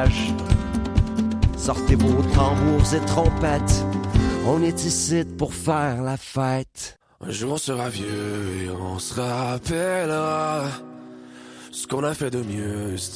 village. Sortez vos tambours et trompettes, on est ici pour faire la fête. Un jour on sera vieux et on se rappellera ce qu'on a fait de mieux,